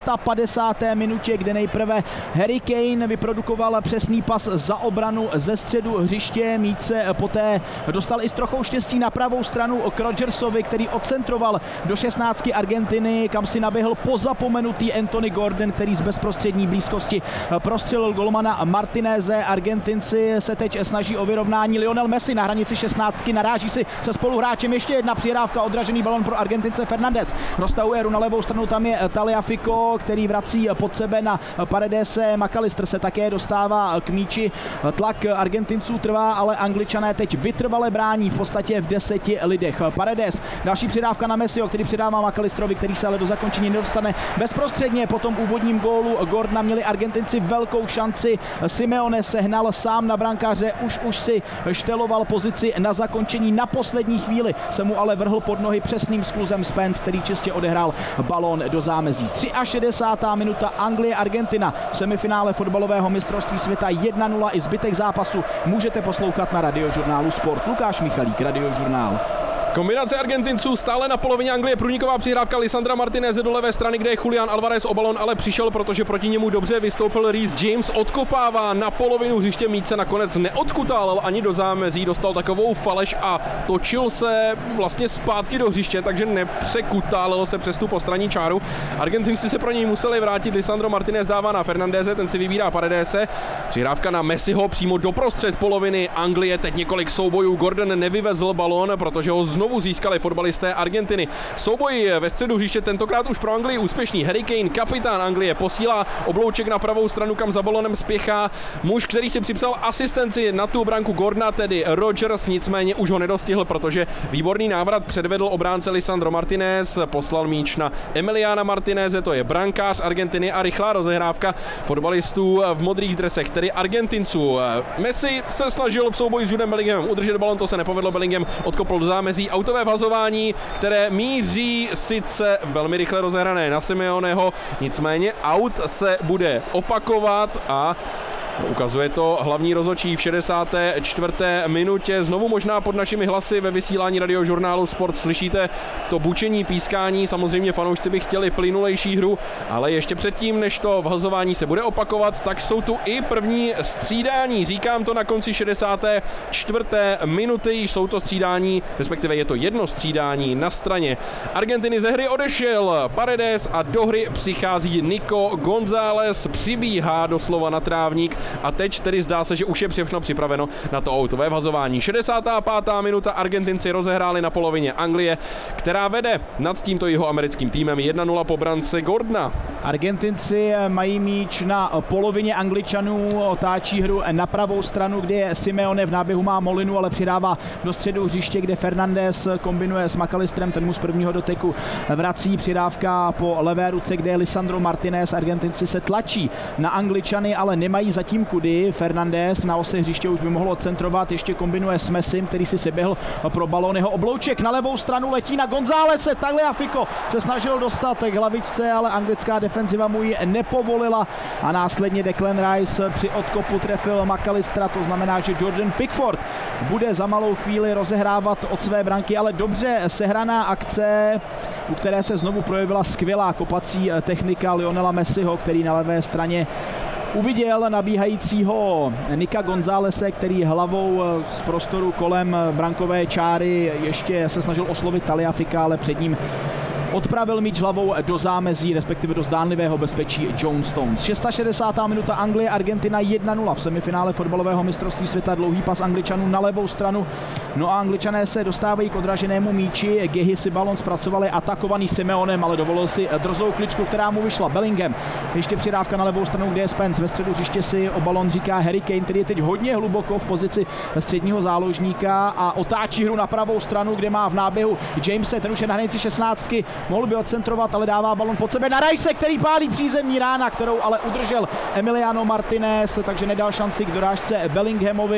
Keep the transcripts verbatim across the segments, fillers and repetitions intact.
padesáté minutě, kde nejprve Harry Kane vyprodukoval přesný pas za obranu ze středu hřiště. Míč se poté dostal i s trochou štěstí na pravou stranu k Rodgersovi, který odcentroval do šestnáctky Argentiny, kam si naběhl pozapomenutý Anthony Gordon, který z bezprostřední blízkosti prostřelil golmana Martineze. Argentinci se teď snaží o vyrovnání. Lionel Messi na hranici šestnáctky naráží si se spoluhráčem. Ještě jedna přihrávka, odražený balon pro Argentince. Fernandez roztahuje hru na levou stranu, tam je Tagliafico, který vrací pod sebe na Paredese. McAllister se také dostává k míči. Tlak Argentinců trvá, ale Angličané teď vytrvale brání v podstatě v deseti lidech. Paredes, další přidávka na Messiho, který přidává McAllisterovi, který se ale do zakončení nedostane bezprostředně. Po tom úvodním gólu Gordona měli Argentinci velkou šanci. Simeone se hnal sám na brankáře, už už si šteloval pozici na zakončení. Na poslední chvíli se mu ale vrhl pod nohy přesným skluzem Spence, který čistě odehrál balón do zámezí. šedesátá třetí minuta, Anglie Argentina v semifinále fotbalového mistrovství světa jedna nula. I zbytek zápasu můžete poslouchat na Radiožurnálu Sport. Lukáš Michalík, Radiožurnál. Kombinace Argentinců stále na polovině Anglie, průniková přihrávka Lisandra Martineze do levé strany, kde je Julián Alvarez, o balon ale přišel, protože proti němu dobře vystoupil Reece James, odkopává na polovinu hřiště, míč se nakonec neodkutálel ani do zámezí, dostal takovou faleš a točil se vlastně zpátky do hřiště, takže nepřekutálel se přes tu postranní čáru. Argentinci se pro něj museli vrátit, Lisandro Martinez dává na Fernandeze, ten si vybírá Paredese, přihrávka na Messiho přímo doprostřed poloviny Anglie, teď několik soubojů, Gordon nevyvezl balon, protože ho znovu získali fotbalisté Argentiny. Souboj ve středu hřiště tentokrát už pro Anglii úspěšný. Harry Kane, kapitán Anglie, posílá oblouček na pravou stranu, kam za balonem spěchá muž, který si připsal asistenci na tu branku Gordona, tedy Rodgers, nicméně už ho nedostihl, protože výborný návrat předvedl obránce Lisandro Martinez, poslal míč na Emiliana Martineze, to je brankář Argentiny, a rychlá rozehrávka fotbalistů v modrých dresech, tedy Argentinců. Messi se snažil v souboji s Judem Bellinghamem udržet balon, to se nepovedlo, Bellingham odkopl do zámezí, autové vhazování, které míří sice velmi rychle rozehrané na Simeoneho, nicméně aut se bude opakovat a ukazuje to hlavní rozhodčí v šedesáté čtvrté minutě. Znovu možná pod našimi hlasy ve vysílání Radiožurnálu Sport slyšíte to bučení, pískání. Samozřejmě fanoušci by chtěli plynulejší hru, ale ještě předtím, než to vhazování se bude opakovat, tak jsou tu i první střídání. Říkám to na konci šedesáté čtvrté minuty. Jsou to střídání, respektive je to jedno střídání na straně Argentiny. Ze hry odešel Paredes a do hry přichází Nico González, přibíhá doslova na trávník. A teď tedy zdá se, že už je všechno připraveno na to autové vhazování. šedesátá pátá minuta, Argentinci rozehráli na polovině Anglie, která vede nad tímto jihoamerickým týmem jedna nula po brance Gordona. Argentinci mají míč na polovině Angličanů, otáčí hru na pravou stranu, kde je Simeone, v náběhu má Molinu, ale přidává do středu hřiště, kde Fernandez kombinuje s McAllisterem, ten mu z prvního doteku vrací, přidávka po levé ruce, kde je Lisandro Martinez. Argentinci se tlačí na Angličany, ale nemají zatím kudy. Fernandez na ose hřiště už by mohl odcentrovat, ještě kombinuje s Messim, který si seběhl pro balón. Jeho oblouček na levou stranu letí na Gonzálese, Tagliafico se snažil dostat k hlavičce, ale anglická defenziva mu ji nepovolila a následně Declan Rice při odkopu trefil McAllistera, to znamená, že Jordan Pickford bude za malou chvíli rozehrávat od své branky, ale dobře sehraná akce, u které se znovu projevila skvělá kopací technika Lionela Messiho, který na levé straně uviděl nabíhajícího Nika Gonzálese, který hlavou z prostoru kolem brankové čáry ještě se snažil oslovit Tagliafica, ale před ním odpravil míč hlavou do zámezí, respektive do zdánlivého bezpečí John Stones. šedesátá šestá minuta, Anglie, Argentina jedna nula v semifinále fotbalového mistrovství světa. Dlouhý pas Angličanů na levou stranu. No a Angličané se dostávají k odraženému míči. Gehy si balon zpracovali, atakovaný Simeonem, ale dovolil si drzou kličku, která mu vyšla. Bellingham. Ještě přidávka na levou stranu, kde je Spence. Ve středu hřiště si o balon říká Harry Kane, který je teď hodně hluboko v pozici středního záložníka a otáčí hru na pravou stranu, kde má v náběhu Jamese, ten už je na hranici šestnáctky. Mohl by odcentrovat, ale dává balon pod sebe na Rice, který pálí přízemní rána, kterou ale udržel Emiliano Martinez, takže nedal šanci k dorážce Bellinghamovi.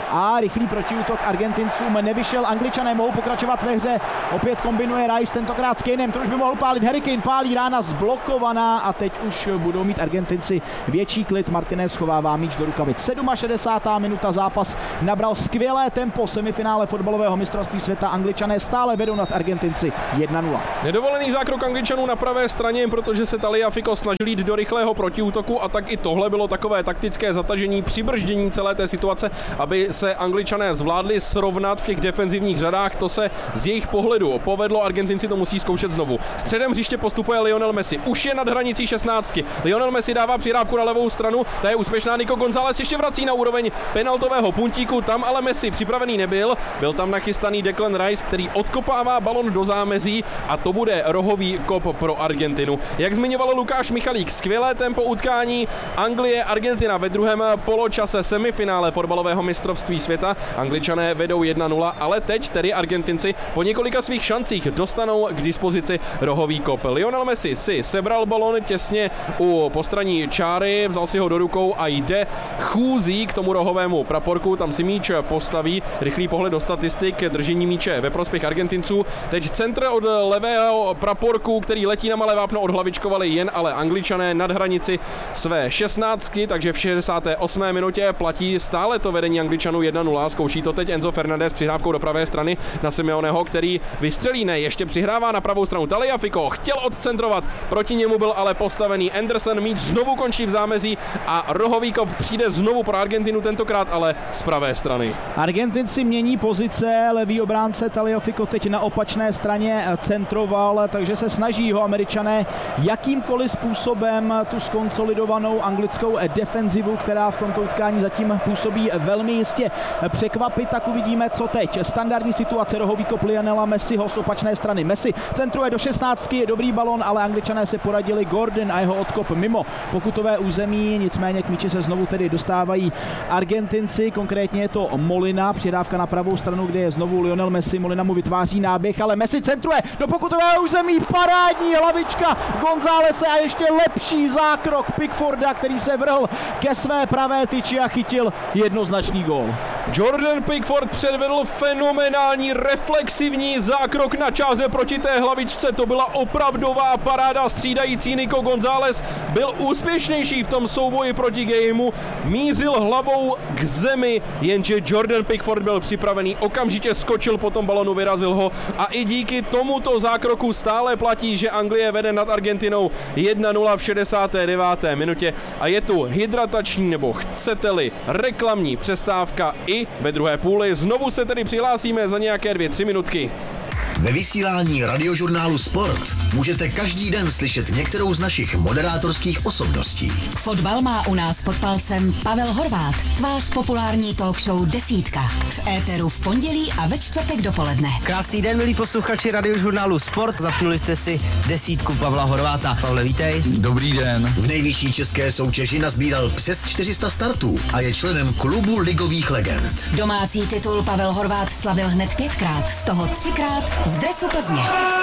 a rychlý protiútok Argentincům nevyšel. Angličané mohou pokračovat ve hře, opět kombinuje Rice, tentokrát s Kanem, to už by mohl pálit. Harry Kane pálí, rána zblokovaná a teď už budou mít Argentinci větší klid. Martinez schovává míč do rukavic. šedesátá sedmá minuta, zápas nabral skvělé tempo. Semifinále fotbalového mistrovství světa, Angličané stále vedou nad Argentinci jedna nula. Nedovolený zákrok Angličanů na pravé straně, protože se Tagliafico snažil jít do rychlého protiútoku a tak i tohle bylo takové taktické zatažení, přibrždění celé té situace, aby se Angličané zvládli srovnat v těch defenzivních řadách. To se z jejich pohledu povedlo, Argentinci to musí zkoušet znovu. Středem hřiště postupuje Lionel Messi, už je nad hranicí šestnáctky. Lionel Messi dává přihrávku na levou stranu, ta je úspěšná, Nico González ještě vrací na úroveň penaltového puntíku, tam ale Messi připravený nebyl, byl tam nachystaný Declan Rice, který odkopává balon do zámezí a to bude rohový kop pro Argentinu. Jak zmiňoval Lukáš Michalík, skvělé tempo utkání Anglie Argentina ve druhém poločase semifinále fotbalového mistrovství světa. Angličané vedou jedna nula, ale teď tedy Argentinci po několika svých šancích dostanou k dispozici rohový kop. Lionel Messi si sebral balon těsně u postraní čáry, vzal si ho do rukou a jde chůzí k tomu rohovému praporku, tam si míč postaví, rychlý pohled do statistik, držení míče ve prospěch Argentinců. Teď centr od levého praporku, který letí na malé vápno, odhlavičkovali jen ale Angličané nad hranici své šestnáctky, takže v šedesáté osmé minutě platí stále to vedení Angličanů jedna nula. Zkouší to teď Enzo Fernandez s přihrávkou do pravé strany na Simeoneho, který vystřelí, ne, ještě přihrává na pravou stranu. Tagliafico chtěl odcentrovat, proti němu byl ale postavený Anderson, míč znovu končí v zámezí a rohový kop přijde znovu pro Argentinu, tentokrát ale z pravé strany. Argentinci mění pozice, levý obránce Tagliafico teď na opačné straně centroval, takže se snaží ho Američané jakýmkoliv způsobem tu skonsolidovanou anglickou defenzivu, která v tomto utkání zatím působí velmi jistě, překvapit, tak uvidíme, co teď. Standardní situace, rohový kop Lionela Messiho z opačné strany. Messi centruje do šestnáctky, je dobrý balon, ale Angličané se poradili, Gordon a jeho odkop mimo pokutové území, nicméně k míči se znovu tedy dostávají Argentinci, konkrétně je to Molina, přidávka na pravou stranu, kde je znovu Lionel Messi, Molina mu vytváří náběh, ale Messi centruje do pokutového území, parádní hlavička Gonzálese a ještě lepší zákrok Pickforda, který se vrhl ke své pravé tyči a chytil jednoznačný gól. Jordan Pickford předvedl fenomenální reflexivní zákrok na čáře proti té hlavičce, to byla opravdová paráda, střídající Nico González byl úspěšnější v tom souboji proti gameu, mířil hlavou k zemi, jenže Jordan Pickford byl připravený, okamžitě skočil po tom balonu, vyrazil ho a i díky tomuto zákroku stále platí, že Anglie vede nad Argentinou jedna nula v šedesáté deváté minutě a je tu hydratační, nebo chcete-li reklamní přestávka i ve druhé půli. Znovu se tedy přihlásíme za nějaké dvě, tři minutky. Ve vysílání radiožurnálu Sport můžete každý den slyšet některou z našich moderátorských osobností. Fotbal má u nás pod palcem Pavel Horváth, tvář populární talk show Desítka. V éteru v pondělí a ve čtvrtek dopoledne. Krásný den, milí posluchači radiožurnálu Sport. Zapnuli jste si Desítku Pavla Horváta. Pavle, vítej. Dobrý den. V nejvyšší české soutěži nazbíral přes čtyři sta startů a je členem klubu ligových legend. Domácí titul Pavel Horváth slavil hned pětkrát, z toho třikrát v dresu Plzně.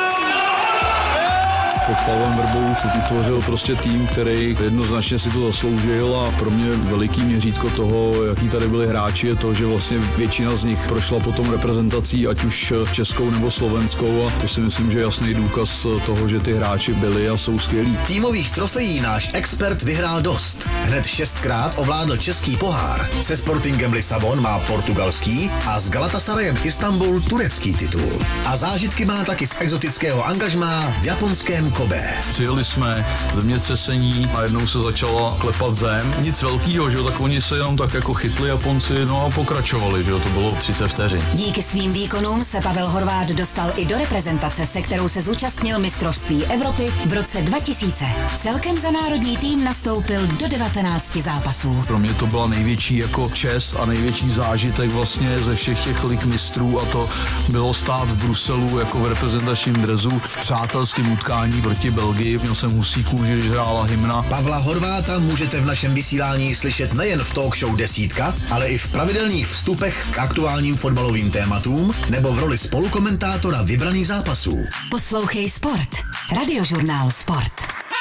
Pod Pavlem Vrbou se tvořil prostě tým, který jednoznačně si to zasloužil a pro mě veliký měřítko toho, jaký tady byli hráči, je to, že vlastně většina z nich prošla potom reprezentací, ať už českou nebo slovenskou, a to si myslím, že je jasný důkaz toho, že ty hráči byli a jsou skvělí. Týmových trofejí náš expert vyhrál dost. Hned šestkrát ovládl český pohár. Se Sportingem Lisabon má portugalský a s Galatasarajem Istanbul turecký titul. A zážitky má taky z exotického angažmá v japonském Kobe. Přijeli jsme, zemětřesení, najednou se začala klepat zem. Nic velkýho, že jo, tak oni se jenom tak jako chytli Japonci, no a pokračovali, že jo, to bylo třicet vteřin. Díky svým výkonům se Pavel Horváth dostal i do reprezentace, se kterou se zúčastnil mistrovství Evropy v roce dva tisíce. Celkem za národní tým nastoupil do devatenácti zápasů. Pro mě to byla největší jako čest a největší zážitek vlastně ze všech těch lig mistrů, a to bylo stát v Bruselu jako v reprezentačním dresu v přátelském utkání proti Belgii. Měl jsem husí kůži, když hrála hymna. Pavla Horváta můžete v našem vysílání slyšet nejen v talk show Desítka, ale i v pravidelných vstupech k aktuálním fotbalovým tématům nebo v roli spolukomentátora vybraných zápasů. Poslouchej Sport. Radiožurnál Sport.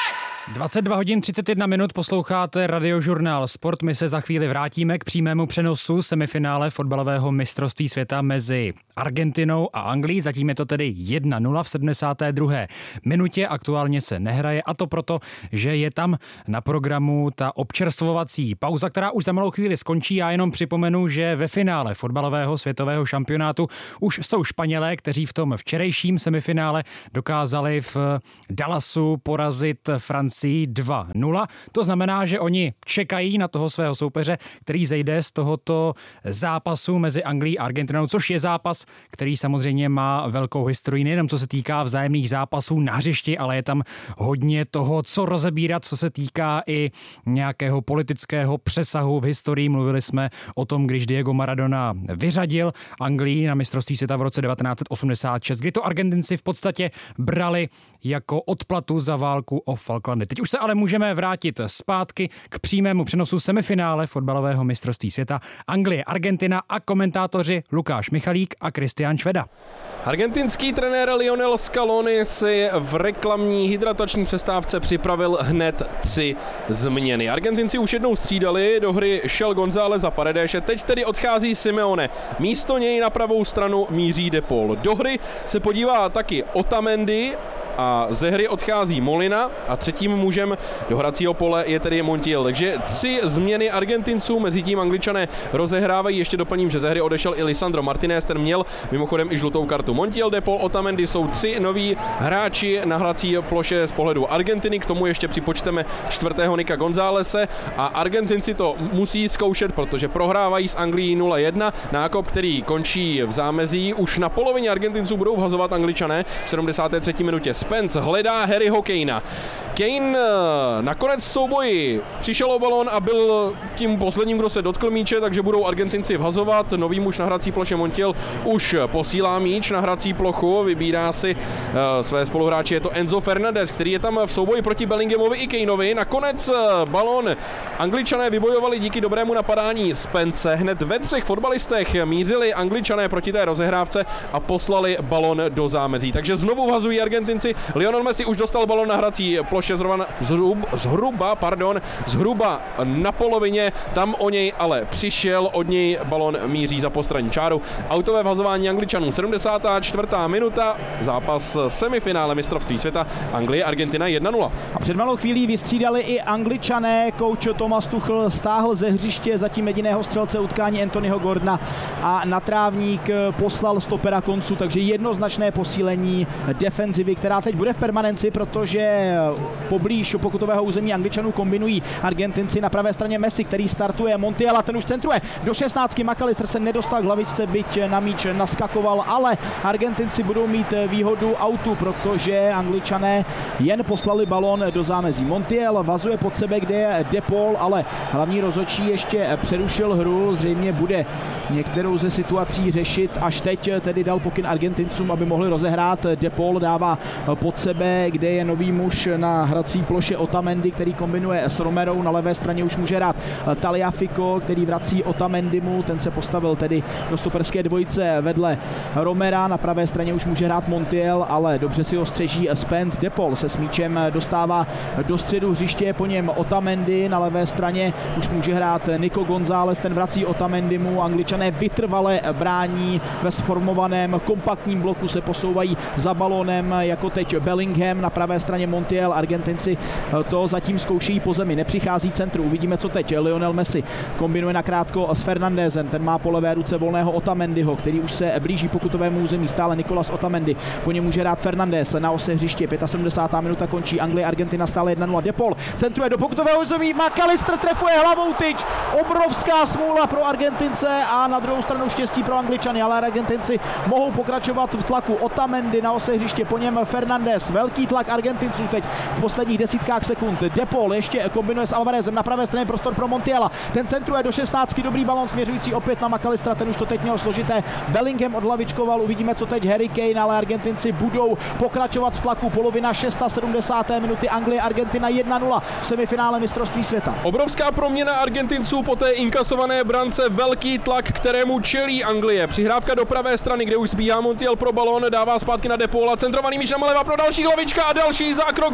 dvacet dva hodin třicet jedna minut posloucháte Radiožurnál Sport. My se za chvíli vrátíme k přímému přenosu semifinále fotbalového mistrovství světa mezi Argentinou a Anglií. Zatím je to tedy jedna nula v sedmdesáté druhé minutě. Aktuálně se nehraje a to proto, že je tam na programu ta občerstvovací pauza, která už za malou chvíli skončí. Já jenom připomenu, že ve finále fotbalového světového šampionátu už jsou Španělé, kteří v tom včerejším semifinále dokázali v Dallasu porazit Francii dva nula. To znamená, že oni čekají na toho svého soupeře, který zejde z tohoto zápasu mezi Anglií a Argentinou, což je zápas, který samozřejmě má velkou historii, nejenom co se týká vzájemných zápasů na hřišti, ale je tam hodně toho, co rozebírat, co se týká i nějakého politického přesahu v historii. Mluvili jsme o tom, když Diego Maradona vyřadil Anglii na mistrovství světa v roce devatenáct set osmdesát šest, kdy to Argentinci v podstatě brali jako odplatu za válku o Falklandy. Teď už se ale můžeme vrátit zpátky k přímému přenosu semifinále fotbalového mistrovství světa Anglie, Argentina a komentátoři Lukáš Michalík a Kristián Šveda. Argentinský trenér Lionel Scaloni si v reklamní hydratační přestávce připravil hned tři změny. Argentinci už jednou střídali, do hry šel González a Paredéše, teď tedy odchází Simeone. Místo něj na pravou stranu míří De Paul. Do hry se podívá taky Otamendi a ze hry odchází Molina a třetím mužem do hracího pole je tedy Montiel. Takže tři změny Argentinců, mezi tím Angličané rozehrávají. Ještě doplním, že ze hry odešel i Lisandro Martinez, ten měl mimochodem i žlutou kartu. Montiel, De Paul, Otamendi jsou tři noví hráči na hrací ploše z pohledu Argentiny. K tomu ještě připočteme čtvrtého Nika Gonzálese a Argentinci to musí zkoušet, protože prohrávají s Anglií nula jedna. Nákop, který končí v zámezí. Už na polovině Argentinců budou vhazovat Angličané v sedmdesáté třetí minutě. Spence hledá Harryho Kanea. Kane nakonec v souboji přišel o balón a byl tím posledním, kdo se dotkl míče, takže budou Argentinci vhazovat. Nový muž na hrací ploše Montiel už posílá míč na hrací plochu, vybírá si uh, své spoluhráče, je to Enzo Fernandez, který je tam v souboji proti Bellinghamovi i Kaneovi. Nakonec uh, balón Angličané vybojovali díky dobrému napadání Spence. Hned ve třech fotbalistech mířili Angličané proti té rozehrávce a poslali balón do zámezí. Takže znovu vhazují Argentinci. Lionel Messi už dostal balón na hrací ploše zhruba, zhrub, zhruba, pardon, zhruba na polovině, tam o něj ale přišel, od něj balón míří za postranní čáru. Autové vhazování Angličanů, sedmdesátá čtvrtá minuta, zápas semifinále mistrovství světa, Anglie, Argentina jedna nula. A před malou chvílí vystřídali i Angličané, kouč Thomas Tuchel stáhl ze hřiště zatím jediného střelce utkání Anthonyho Gordona a na trávník poslal stopera koncu, takže jednoznačné posílení defenzivy, která teď bude v permanenci, protože poblíž pokutového území Angličanů kombinují Argentinci. Na pravé straně Messi, který startuje, Montiel a ten už centruje do šestnáctky. McAllister se nedostal k hlavičce, byť na míč naskakoval, ale Argentinci budou mít výhodu autu, protože Angličané jen poslali balón do zámezí. Montiel vazuje pod sebe, kde je De Paul, ale hlavní rozhodčí ještě přerušil hru, zřejmě bude některou ze situací řešit až teď, tedy dal pokyn Argentincům, aby mohli rozehrát. De Paul dává pod sebe, kde je nový muž na hrací ploše Otamendi, který kombinuje s Romerou. Na levé straně už může hrát Tagliafico, který vrací Otamendimu, ten se postavil tedy do stoperské dvojice vedle Romera. Na pravé straně už může hrát Montiel, ale dobře si ho střeží Spence. De Paul se s míčem dostává do středu hřiště, po něm Otamendi. Na levé straně už může hrát Nico González, ten vrací Otamendimu. Angličané vytrvale brání, ve sformovaném kompaktním bloku se posouvají za balónem, jako teď Bellingham, na pravé straně Montiel. Argentinci to zatím zkoušejí po zemi, nepřichází centru, uvidíme co teď. Lionel Messi kombinuje nakrátko s Fernandezem, ten má po levé ruce volného Otamendiho, který už se blíží pokutovému území, stále Nicolas Otamendi, po něm může hrát Fernandez na ose hřiště. sedmdesátá pátá minuta končí, Anglie, Argentina stále jedna nula. De Paul centruje do pokutového území, McAllister trefuje hlavou tyč, obrovská smůla pro Argentince a na druhou stranu štěstí pro Angličany, ale Argentinci mohou pokračovat v tlaku. Otamendi na ose hřiště, po něm Fernandez, velký tlak Argentinců teď v posledních desítkách sekund. De Paul ještě kombinuje s Alvarezem, na pravé straně prostor pro Montiela, ten centruje do šestnáctky, dobrý balón směřující opět na McAllistera, ten už to teď měl složité. Bellingham odhlavičkoval, uvidíme co teď Harry Kane, ale Argentinci budou pokračovat v tlaku. Polovina sedmdesátá šestá minuty, Anglie, Argentina jedna nula v semifinále mistrovství světa. Obrovská proměna Argentinců po té inkasované brance, velký tlak, kterému čelí Anglie. Přihrávka do pravé strany, kde už zbíhá Montiel pro balón, dává zpátky na De Paula, centrovaný míč na Maleva pro další hlavička a další zákrok golmana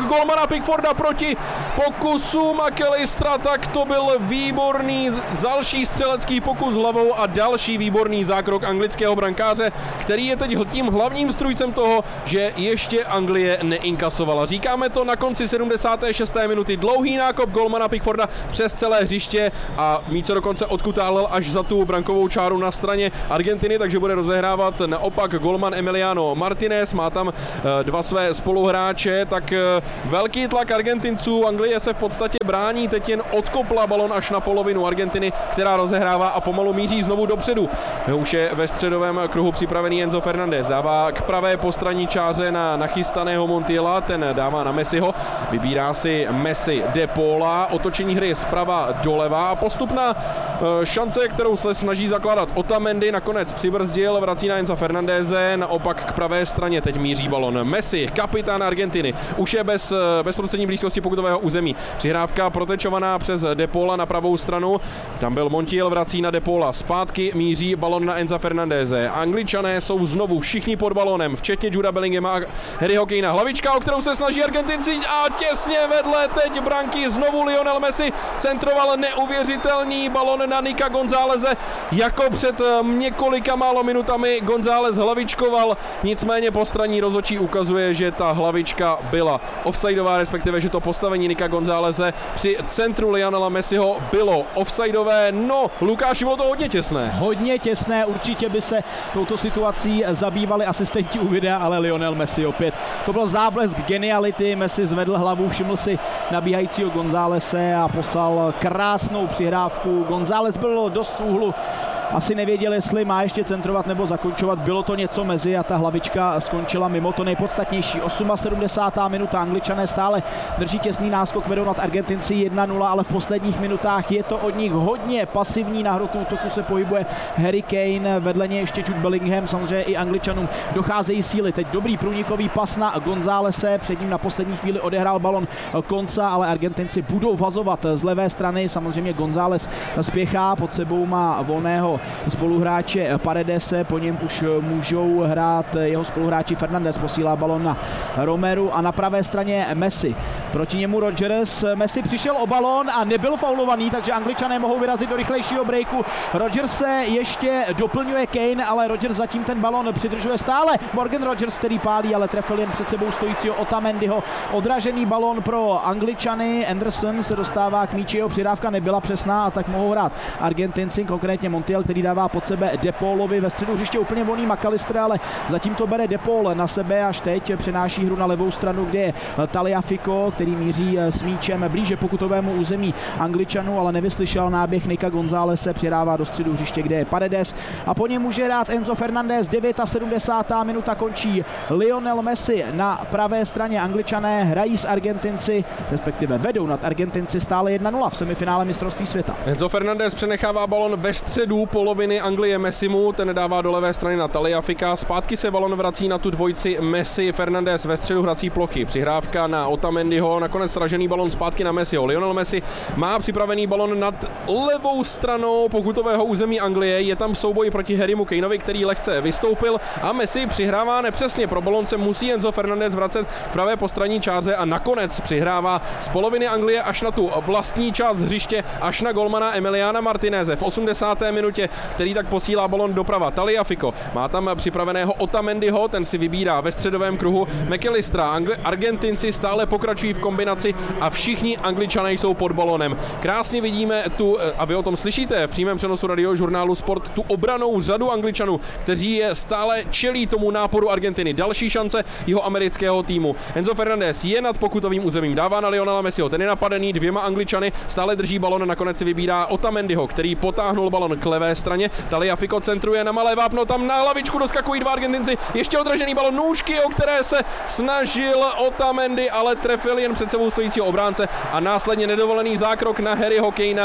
na Pickforda proti pokusu McAllistera, tak to byl výborný další střelecký pokus hlavou a další výborný zákrok anglického brankáře, který je teď tím hlavním strůjcem toho, že ještě Anglie neinkasovala. Říkáme to na konci sedmdesáté šesté minuty. Dlouhý nákop golmana Pickforda přes celé hřiště a Míco dokonce odkutálel až za tu brankovou čáru na straně Argentiny, takže bude rozehrávat naopak golman Emiliano Martinez. Má tam dva své spoluhráče, tak velký tlak Argentinců. Anglie se v podstatě brání, teď jen odkopla balon až na polovinu Argentiny, která rozehrává a pomalu míří znovu dopředu. Už je ve středovém kruhu připravený Enzo Fernandez. Dává k pravé postranní čáře na nachystaného Montiela, ten dává na Messiho. Vybírá si Messi De Paula, otočení hry zprava doleva. Postupná šance, kterou se snaží zakládat Otamendi, nakonec přibrzdil, vrací na Enza Fernandeze, naopak k pravé straně teď míří balon Messi, kapitán Argentiny. Už je bez bezprostřední blízkosti pokutového území. Přihrávka protečovaná přes De Paula na pravou stranu. Tam byl Montiel, vrací na De Paula. Zpátky míří balon na Enza Fernandeze. Angličané jsou znovu všichni pod balonem, včetně Juda Bellinghama a Harryho Kanea. Hlavička, o kterou se snaží Argentinci a těsně vedle teď branky znovu Lionel Messi. Centroval neuvěřitelný balon na Nika Gonzáleze. Jako před několika málo minutami González hlavičkoval, nicméně postranní rozhodčí ukazuje, že ta hlavička byla offsideová, respektive, že to postavení Nika Gonzáleze při centru Lionela Messiho bylo offsideové. No, Lukáši, bylo to hodně těsné. Hodně těsné, určitě by se touto situací zabývali asistenti u videa, ale Lionel Messi opět. To byl záblesk geniality, Messi zvedl hlavu, všiml si nabíhajícího Gonzálese a poslal krásnou přihrávku. González byl dost úhlu, asi nevěděl, jestli má ještě centrovat nebo zakončovat. Bylo to něco mezi a ta hlavička skončila mimo. To nejpodstatnější. sedmdesátá osmá minuta. Angličané stále drží těsný náskok, vedou nad Argentinci jedna nula, ale v posledních minutách je to od nich hodně pasivní. Na hrotu útoku se pohybuje Harry Kane, vedle něj ještě Jude Bellingham. Samozřejmě i Angličanům docházejí síly. Teď dobrý průnikový pas na Gonzálese, před ním na poslední chvíli odehrál balon Konca, ale Argentinci budou vazovat z levé strany. Samozřejmě González spěchá, pod sebou má volného spoluhráče Paredese, po něm už můžou hrát jeho spoluhráči. Fernandez posílá balon na Romeru a na pravé straně Messi. Proti němu Rodgers. Messi přišel o balon a nebyl faulovaný, takže Angličané mohou vyrazit do rychlejšího breaku. Rodgers se ještě doplňuje Kane, ale Rodgers zatím ten balon přidržuje stále. Morgan Rodgers, který pálí, ale trefil jen před sebou stojícího Otamendiho. Odražený balon pro Angličany. Anderson se dostává k míči, jeho přidávka nebyla přesná a tak mohou hrát Argentinci, konkrétně Montiel, který dává pod sebe De Paulovi. Ve středu hřiště úplně volný McAllister, ale zatím to bere De Paul na sebe, až teď přenáší hru na levou stranu, kde je Tagliafico, který míří s míčem blíže pokutovému území Angličanů, ale nevyslyšel náběh Nika Gonzálese, přidává do středu hřiště, kde je Paredes a po něm může hrát Enzo Fernandez. sedmdesátá devátá minuta končí. Lionel Messi na pravé straně. Angličané hrají s Argentinci, respektive vedou nad Argentinci stále jedna nula v semifinále mistrovství světa. Enzo Fernandez přenechává balon ve středu poloviny Anglie Messimu, ten dává do levé strany na Tagliafica. Zpátky se balon vrací na tu dvojici Messi Fernandez ve středu hrací plochy. Přihrávka na Otamendiho, nakonec sražený balon zpátky na Messiho. Lionel Messi má připravený balon nad levou stranou pokutového území Anglie. Je tam souboj proti Harrymu Kaneovi, který lehce vystoupil a Messi přihrává nepřesně. Pro balon se musí Enzo Fernandez vracet k pravé postranní čáře a nakonec přihrává z poloviny Anglie až na tu vlastní část hřiště, až na golmana Emiliana Martineze v osmdesáté minutě, který tak posílá balon doprava. Tagliafico má tam připraveného Otamendiho, ten si vybírá ve středovém kruhu McAllistera. Angli- Argentinci stále pokračují v kombinaci a všichni Angličané jsou pod balonem. Krásně vidíme tu, a vy o tom slyšíte v přímém přenosu radiožurnálu Sport, tu obranou řadu Angličanů, kteří je stále čelí tomu náporu Argentiny. Další šance jeho amerického týmu. Enzo Fernandez je nad pokutovým územím, dává na Lionela Messiho, ten je napadený dvěma Angličany, stále drží balon, nakonec si vybírá Otamendiho, který potáhnul balon k levé straně. Tagliafico centruje na malé vápno, tam na hlavičku doskakují dva Argentinci, ještě odražený balon nůžky, o které se snažil Otamendi, ale trefil jen před sebou stojícího obránce a následně nedovolený zákrok na Harryho Kanea.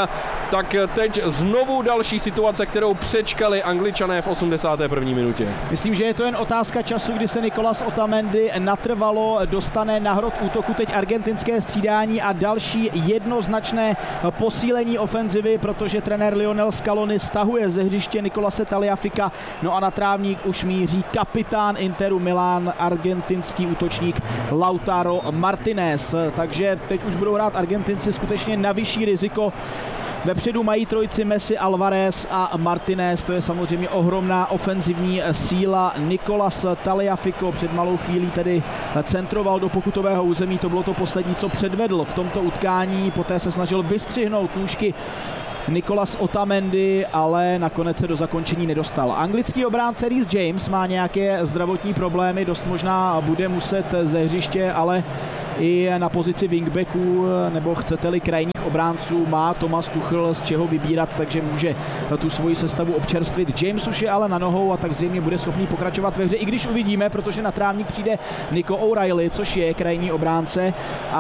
tak teď znovu další situace, kterou přečkali Angličané v osmdesáté první minutě. Myslím, že je to jen otázka času, kdy se Nicolas Otamendi natrvalo dostane na hrot útoku. Teď argentinské střídání a další jednoznačné posílení ofenzivy, protože trenér Lionel Scaloni stahuje ze hřiště Nicolase Tagliaficca. No a na trávník už míří kapitán Interu Milán, argentinský útočník Lautaro Martinez. Takže teď už budou hrát Argentinci skutečně na vyšší riziko. Vepředu mají trojici Messi, Alvarez a Martinez, to je samozřejmě ohromná ofenzivní síla. Nicolas Tagliafico před malou chvílí tedy centroval do pokutového území, to bylo to poslední, co předvedl v tomto utkání, poté se snažil vystřihnout nůžky Nicolas Otamendi, ale nakonec se do zakončení nedostal. Anglický obránce Reece James má nějaké zdravotní problémy, dost možná bude muset ze hřiště, ale i na pozici wingbacků, nebo chcete-li krajních obránců, má Thomas Tuchel z čeho vybírat, takže může tu svoji sestavu občerstvit. James už je ale na nohou a tak zřejmě bude schopný pokračovat ve hře, i když uvidíme, protože na trávník přijde Nico O'Reilly, což je krajní obránce,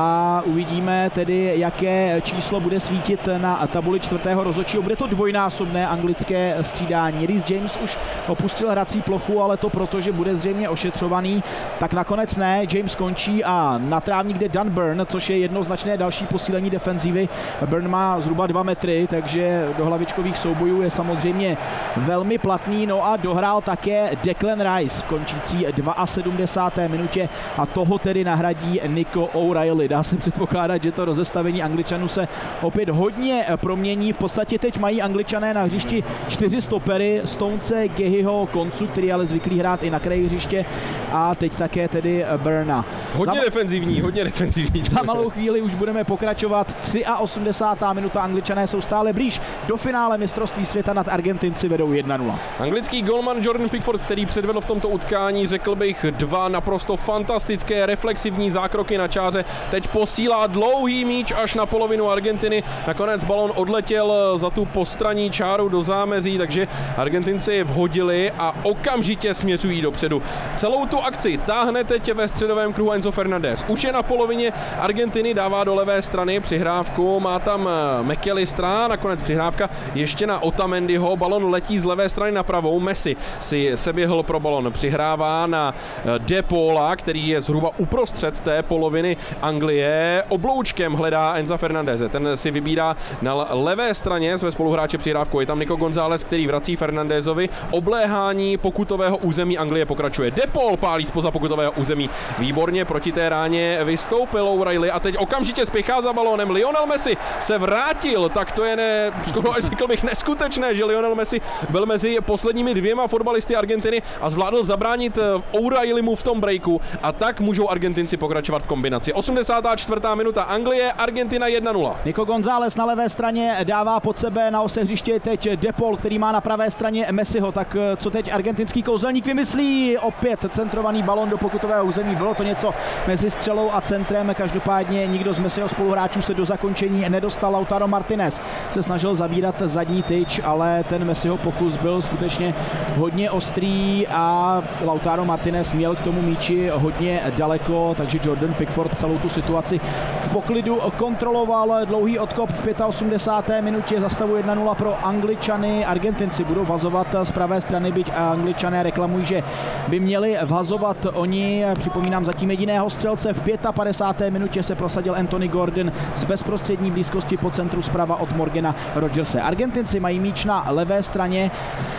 a uvidíme tedy, jaké číslo bude svítit na tabuli čtvrtého rozhodčího. Bude to dvojnásobné anglické střídání. Reece James už opustil hrací plochu, ale to proto, že bude zřejmě ošetřovaný, tak nakonec ne. James končí a na trávník jde Dan Burn, což je jednoznačné další posílení defenzívy. Burn má zhruba dva metry, takže do hlavičkových soubojů je samozřejmě velmi platný. No a dohrál také Declan Rice v končící sedmdesáté druhé minutě a toho tedy nahradí Nico O'Reilly. Dá se předpokládat, že to rozestavení Angličanů se opět hodně promění. V podstatě teď mají Angličané na hřišti čtyři stopery, Stonese, Gehyho, Koncu, který ale zvyklý hrát i na kraji hřiště, a teď také tedy Burna. Hodně Za... defenzivní, hodně defenzivní. Za malou chvíli už budeme pokračovat. osmdesátá třetí minuta, Angličané jsou stále blíž do finále mistrovství světa, nad Argentinci vedou jedna nula. Anglický golman Jordan Pickford, který předvedl v tomto utkání, řekl bych, dva naprosto fantastické reflexivní zákroky na čáře, teď posílá dlouhý míč až na polovinu Argentiny. Nakonec balon odletěl za tu postranní čáru do zámezí, takže Argentinci vhodili a okamžitě směřují dopředu. Celou tu akci táhne teď ve středovém kruhu Enzo Fernandez. Už je na polovině Argentiny, dává do levé strany přihrávku, má tam McAllistera, nakonec přihrávka ještě na Otamendiho, balon letí z levé strany na pravou, Messi si seběhl pro balon, přihrává na De Paula, který je zhruba uprostřed té poloviny Anglie, obloučkem hledá Enza Fernandeze, ten si vybírá na levé straně své spoluhráče přihrávku, je tam Nico González, který vrací Fernandezovi, obléhání pokutového území Anglie pokračuje, De Paul pálí zpoza pokutového území, výborně proti té ráně vystoupil O'Reilly a teď okamžitě spěchá za balónem, Lionel Messi se vrátil, tak to je ne, skoro až řekl bych neskutečné, že Lionel Messi byl mezi posledními dvěma fotbalisty Argentiny a zvládl zabránit O'Reillymu v tom breaku a tak můžou Argentinci pokračovat v kombinaci. osmdesátá čtvrtá minuta, Anglie, Argentina jedna nula. Nico González na levé straně dává pod sebe na ose hřiště teď De Paul, který má na pravé straně Messiho, tak co teď argentinský kouzelník vymyslí? Opět centrovaný balon do pokutového území, bylo to něco mezi střelou a centrem, každopádně nikdo z Messiho spoluhráčů se do zakončení nedostal. Lautaro Martinez se snažil zavírat zadní tyč, ale ten Messiho pokus byl skutečně hodně ostrý a Lautaro Martinez měl k tomu míči hodně daleko, takže Jordan Pickford celou tu situaci v poklidu kontroloval. Dlouhý odkop v osmdesáté páté minutě za stavu jedna nula pro Angličany. Argentinci budou vhazovat z pravé strany, byť Angličané reklamují, že by měli vhazovat oni. Připomínám zatím jediného střelce. V padesáté páté minutě se prosadil Anthony Gordon z bezprostřední blízkosti po centru zprava od Morgana Rodgerse. Argentinci mají míč na levé straně,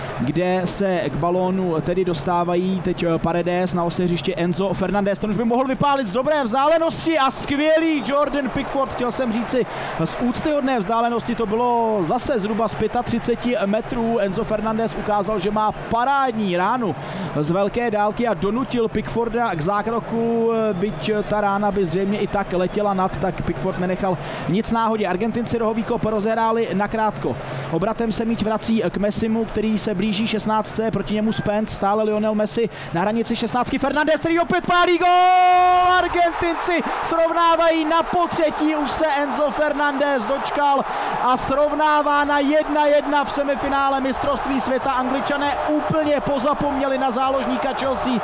kde se k balónu tedy dostávají teď Paredes, na ose hřiště Enzo Fernandez, ten už by mohl vypálit z dobré vzdálenosti a skvělý Jordan Pickford, chtěl jsem říci z úctyhodné vzdálenosti, to bylo zase zhruba z třicet pět metrů. Enzo Fernandez ukázal, že má parádní ránu z velké dálky a donutil Pickforda k zákroku, byť ta rána by zřejmě i tak letěla nad, tak Pickford nenechal nic náhodě. Argentinci rohový kop rozehráli nakrátko. Obratem se míč vrací k Messimu, který se blíží šestnáctce, proti němu Spence, stále Lionel Messi na hranici šestnáctky, Fernandez, který opět pálí gól! Argentinci srovnávají na potřetí, už se Enzo Fernandez dočkal a srovnává na jedna jedna v semifinále mistrovství světa. Angličané úplně pozapomněli na záložníka Chelsea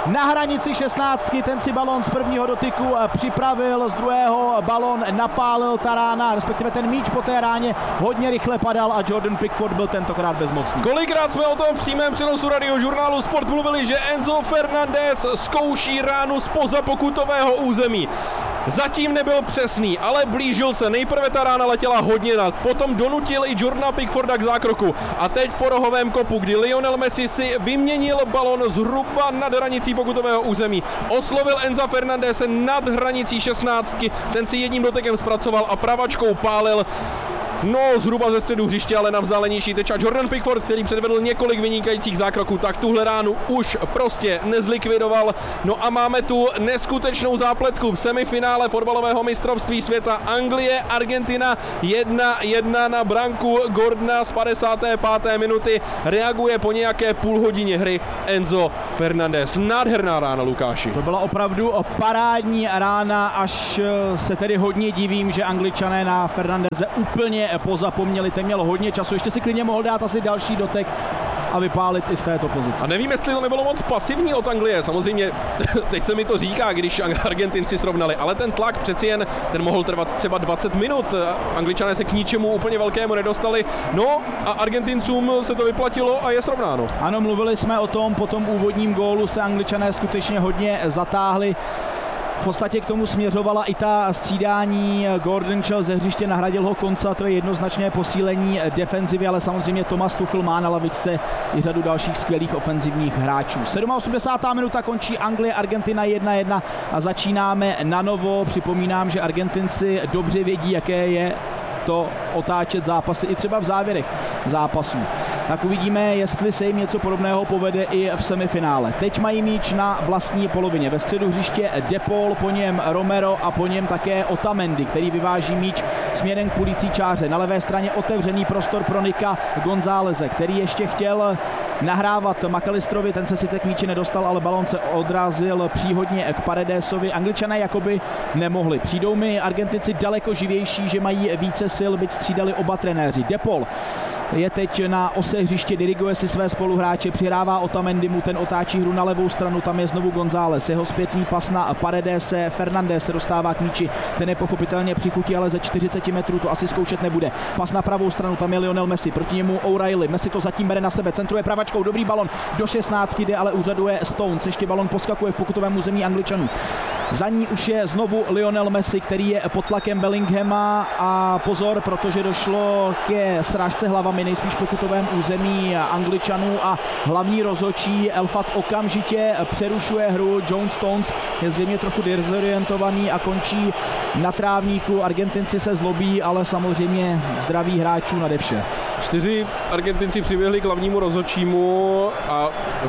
na hranici šestnáctky, ten si balón z prvního dotyku připravil, z druhého balón napálil ta rána, respektive ten míč po té ráně hodně rychle padal a Jordan Pickford byl tentokrát bezmocný. Kolikrát jsme o tom v přímém přenosu Radiožurnálu Sport mluvili, že Enzo Fernandez zkouší ránu zpoza pokutového území. Zatím nebyl přesný, ale blížil se. Nejprve ta rána letěla hodně nad, potom donutil i Jordana Pickforda k zákroku. A teď po rohovém kopu, kdy Lionel Messi si vyměnil balon zhruba nad hranicí pokutového území. Oslovil Enza Fernandese nad hranicí šestnáctky, ten si jedním dotekem zpracoval a pravačkou pálil no zhruba ze středu hřiště, ale na vzdálenější teč. A Jordan Pickford, který předvedl několik vynikajících zákroků, tak tuhle ránu už prostě nezlikvidoval. No a máme tu neskutečnou zápletku v semifinále fotbalového mistrovství světa. Anglie, Argentina jedna jedna na branku Gordona z padesáté páté minuty. Reaguje po nějaké půl hodině hry Enzo Fernandez. Nádherná rána, Lukáši. To byla opravdu parádní rána, až se tedy hodně divím, že Angličané na Fernandeze úplně pozapomněli, ten měl hodně času, ještě si klidně mohl dát asi další dotek a vypálit i z této pozice. A nevím, jestli to nebylo moc pasivní od Anglie, samozřejmě teď se mi to říká, když Argentinci srovnali, ale ten tlak přeci jen, ten mohl trvat třeba dvacet minut, Angličané se k ničemu úplně velkému nedostali, no a Argentincům se to vyplatilo a je srovnáno. Ano, mluvili jsme o tom, po tom úvodním gólu se Angličané skutečně hodně zatáhli. V podstatě k tomu směřovala i ta střídání. Gordon šel ze hřiště, nahradil ho Konca, to je jednoznačné posílení defenzivy, ale samozřejmě Thomas Tuchel má na lavičce i řadu dalších skvělých ofenzivních hráčů. osmdesátá sedmá minuta končí Anglie, Argentina jedna jedna a začínáme na novo. Připomínám, že Argentinci dobře vědí, jaké je to otáčet zápasy i třeba v závěrech zápasů. Tak uvidíme, jestli se jim něco podobného povede i v semifinále. Teď mají míč na vlastní polovině. Ve středu hřiště De Paul, po něm Romero a po něm také Otamendi, který vyváží míč směrem k půlící čáře. Na levé straně otevřený prostor pro Nika Gonzáleze, který ještě chtěl nahrávat McAllisterovi, ten se sice k míči nedostal, ale balón se odrazil příhodně k Paredesovi. Angličané jakoby nemohli. Přijdou mi Argentinci daleko živější, že mají více sil, byť střídali oba trenéři. De Paul je teď na ose hřiště, diriguje si své spoluhráče, přihrává Otamendimu, ten otáčí hru na levou stranu, tam je znovu González, jeho zpětný pas na Paredese, Fernandez se dostává k míči, ten je pochopitelně při chuti, ale ze čtyřicet metrů to asi zkoušet nebude. Pas na pravou stranu, tam je Lionel Messi, proti němu O'Reilly, Messi to zatím bere na sebe, centruje pravačkou, dobrý balon, do šestnáctky jde, ale úřaduje Stones, ještě balon poskakuje v pokutovém území Angličanů. Za ní už je znovu Lionel Messi, který je pod tlakem Bellinghama a pozor, protože došlo ke srážce hlavami nejspíš pokutovém území Angličanů a hlavní rozhodčí Elfat okamžitě přerušuje hru. John Stones je zřejmě trochu dezorientovaný a končí na trávníku. Argentinci se zlobí, ale samozřejmě zdraví hráčů nade vše. Čtyři Argentinci přiběhli k hlavnímu rozhodčímu a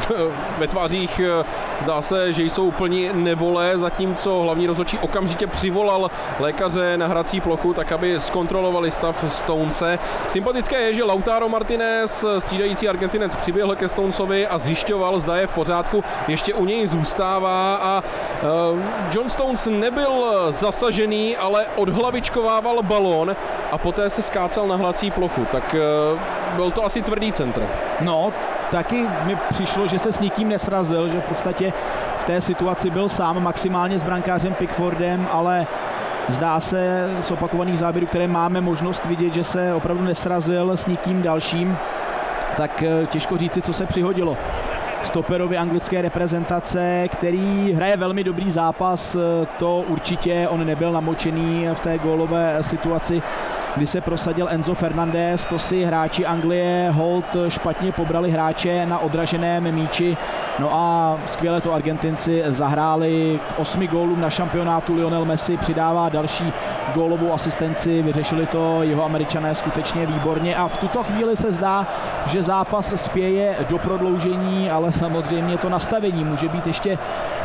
ve tvářích zdá se, že jsou plní nevole, zatímco hlavní rozhodčí okamžitě přivolal lékaře na hrací plochu, tak aby zkontrolovali stav Stonese. Sympatické je, že Lautaro Martinez, střídající Argentinec, přiběhl ke Stonesovi a zjišťoval, zda je v pořádku, ještě u něj zůstává a uh, John Stones nebyl zasažený, ale odhlavičkovával balón a poté se skácal na hrací plochu, tak uh, byl to asi tvrdý centr. No, taky mi přišlo, že se s nikým nesrazil, že v podstatě v té situaci byl sám maximálně s brankářem Pickfordem, ale zdá se z opakovaných záběrů, které máme možnost vidět, že se opravdu nesrazil s nikým dalším, tak těžko říci, co se přihodilo stoperovi anglické reprezentace, který hraje velmi dobrý zápas, to určitě, on nebyl namočený v té gólové situaci, kdy se prosadil Enzo Fernandez, to si hráči Anglie hold špatně pobrali hráče na odraženém míči, no a skvěle to Argentinci zahráli k osmi gólům na šampionátu. Lionel Messi přidává další gólovou asistenci, vyřešili to jeho Američané skutečně výborně a v tuto chvíli se zdá, že zápas spěje do prodloužení, ale samozřejmě to nastavení může být ještě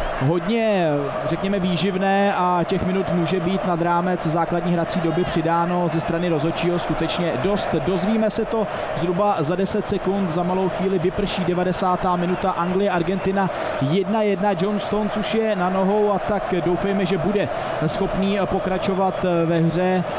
hodně, řekněme, výživné a těch minut může být nad rámec základní hrací doby přidáno ze strany rozhodčího skutečně dost. Dozvíme se to zhruba za deset sekund, za malou chvíli vyprší devadesátá minuta, Anglie, Argentina jedna jedna, John Stones už je na nohou a tak doufejme, že bude schopný pokračovat ve hře.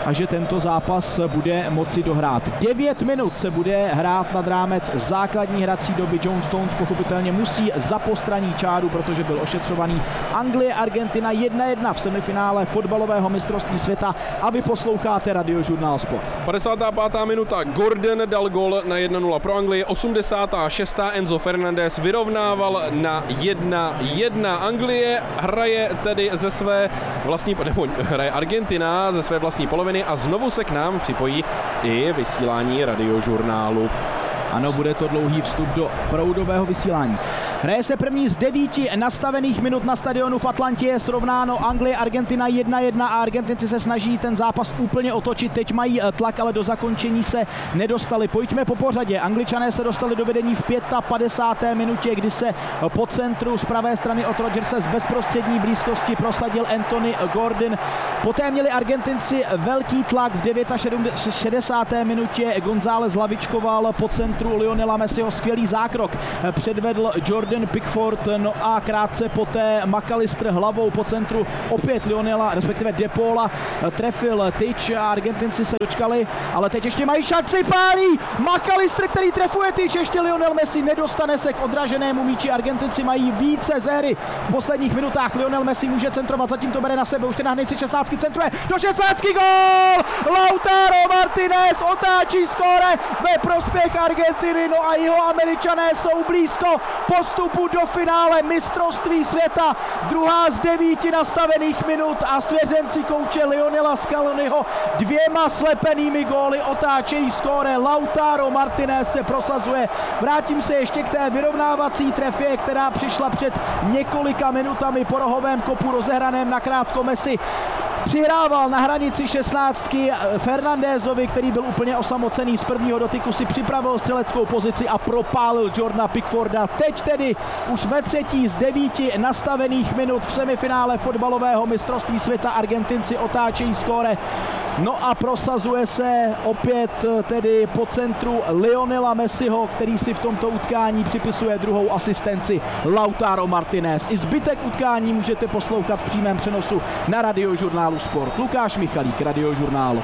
a že tento zápas bude moci dohrát. devět minut se bude hrát nad rámec základní hrací doby. John Stones pochopitelně musí za postraní čáru, protože byl ošetřovaný. Anglie, Argentina jedna jedna v semifinále fotbalového mistrovství světa a vy posloucháte Radiožurnál Sport. padesátá pátá minuta, Gordon dal gol na jedna nula pro Anglii, osmdesátá šestá Enzo Fernandez vyrovnával na jedna jedna. Anglie hraje tedy ze své vlastní, nebo hraje Argentina ze své vlastní poloviny a znovu se k nám připojí i vysílání Radiožurnálu. Ano, bude to dlouhý vstup do proudového vysílání. Hraje se první z devíti nastavených minut na stadionu v Atlantě, je srovnáno Anglie, Argentina jedna jedna a Argentinci se snaží ten zápas úplně otočit. Teď mají tlak, ale do zakončení se nedostali. Pojďme po pořadě. Angličané se dostali do vedení v padesáté páté minutě, kdy se po centru z pravé strany od Rodgerse z bezprostřední blízkosti prosadil Anthony Gordon. Poté měli Argentinci velký tlak v šedesáté deváté minutě. González lavičkoval po centru Lionela Messiho, skvělý zákrok předvedl Jordan Pickford, no a krátce poté McAllister hlavou po centru opět Lionela, respektive De Paula trefil tyč a Argentinci se dočkali, ale teď ještě mají šanci, pálí McAllister, který trefuje tyč, ještě Lionel Messi nedostane se k odraženému míči. Argentinci mají více ze hry v posledních minutách. Lionel Messi může centrovat, zatím to bere na sebe, už ten na hranici šestnáctky centruje, do šestnáctky gól! Lautaro Martinez otáčí skóre ve prospěch Argentiny, no a jeho Američané jsou blízko postupu do finále mistrovství světa. Druhá z devíti nastavených minut a svěřenci kouče Lionela Scaloniho dvěma slepenými góly otáčejí skóre. Lautaro Martinez se prosazuje. Vrátím se ještě k té vyrovnávací trefě, která přišla před několika minutami po rohovém kopu rozehraném nakrátko. Messi přihrával na hranici šestnáctky Fernandézovi, který byl úplně osamocený z prvního dotyku, si připravil střeleckou pozici a propálil Jordana Pickforda. Teď tedy už ve třetí z devíti nastavených minut v semifinále fotbalového mistrovství světa Argentinci otáčejí skóre. No a prosazuje se opět tedy po centru Lionela Messiho, který si v tomto utkání připisuje druhou asistenci Lautaro Martinez. I zbytek utkání můžete poslouchat v přímém přenosu na Radiožurnálu Sport. Lukáš Michalík, Radiožurnálu.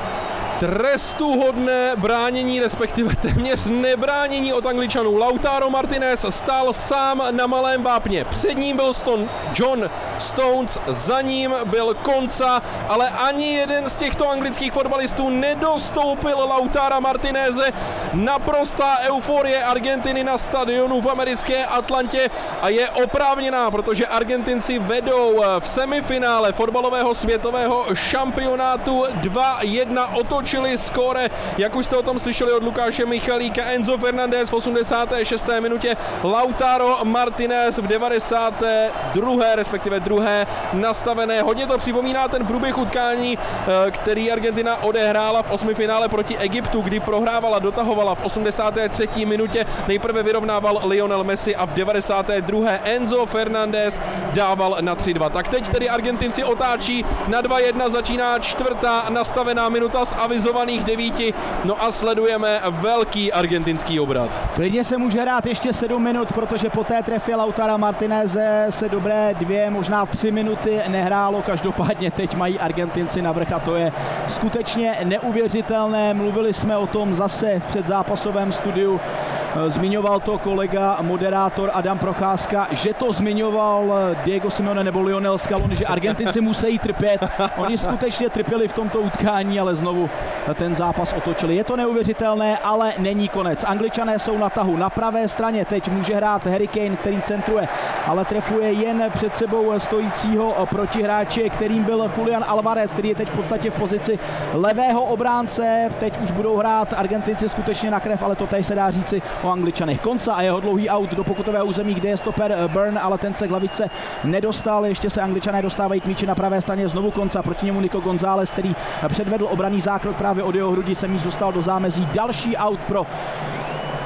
Trestuhodné bránění, respektive téměř nebránění od Angličanů. Lautaro Martinez stál sám na malém vápně. Před ním byl Stone, John Stones, za ním byl Konca, ale ani jeden z těchto anglických fotbalistů nedostoupil Lautara Martineze. Naprostá euforie Argentiny na stadionu v americké Atlantě a je oprávněná, protože Argentinci vedou v semifinále fotbalového světového šampionátu dva jedna, otočili skóre, jak už jste o tom slyšeli od Lukáše Michalíka. Enzo Fernandez v osmdesáté šesté minutě, Lautaro Martinez v devadesáté druhé respektive druhé nastavené. Hodně to připomíná ten průběh utkání, který Argentina odehrála v osmifinále proti Egyptu, kdy prohrávala, dotahovala v osmdesáté třetí minutě. Nejprve vyrovnával Lionel Messi a v devadesáté druhé Enzo Fernandez dával na tři dva. Tak teď tedy Argentinci otáčí na dva jedna, začíná čtvrtá nastavená minuta z avizovaných devíti, no a sledujeme velký argentinský obrat. Klidně se může hrát ještě sedm minut, protože po té trefě Lautara Martineze se dobré dvě, možná tři minuty nehrálo. Každopádně teď mají Argentinci navrch a to je skutečně neuvěřitelné. Mluvili jsme o tom zase v předzápasovém studiu. Zmiňoval to kolega, moderátor Adam Procházka, že to zmiňoval Diego Simeone nebo Lionel Scaloni, že Argentinci musí trpět. Oni skutečně trpěli v tomto utkání, ale znovu ten zápas otočili. Je to neuvěřitelné, ale není konec. Angličané jsou na tahu na pravé straně. Teď může hrát Harry Kane, který centruje, ale trefuje jen před sebou stojícího protihráče, kterým byl Julian Alvarez, který je teď v podstatě v pozici levého obránce. Teď už budou hrát Argentinci skutečně na krev, ale to teď se dá říci o Angličanech. Konca a jeho dlouhý aut do pokutového území, kde je stoper Burn, ale ten se k hlavičce nedostal. Ještě se Angličané dostávají k míči na pravé straně, znovu Konca, proti němu Nico González, který předvedl obranný zákrok právě od jeho hrudi, se míč dostal do zámezí. Další aut pro